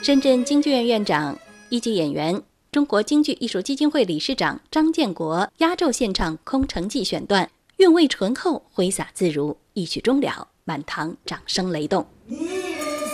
深圳京剧院院长、一级演员、中国京剧艺术基金会理事长张建国压轴献唱《空城计》选段，韵味醇厚，挥洒自如，一曲终了，满堂掌声雷动。